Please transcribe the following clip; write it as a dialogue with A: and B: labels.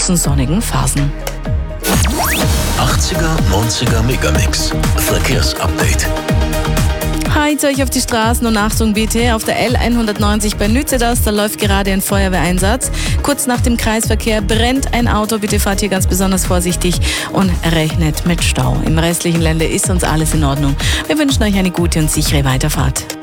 A: kurzen sonnigen Phasen.
B: 80er, 90er Megamix. Verkehrsupdate.
A: Heute euch auf die Straßen und Achtung bitte, auf der L190 bei Nützedas, da läuft gerade ein Feuerwehreinsatz. Kurz nach dem Kreisverkehr brennt ein Auto, bitte fahrt hier ganz besonders vorsichtig und rechnet mit Stau. Im restlichen Länder ist sonst alles in Ordnung. Wir wünschen euch eine gute und sichere Weiterfahrt.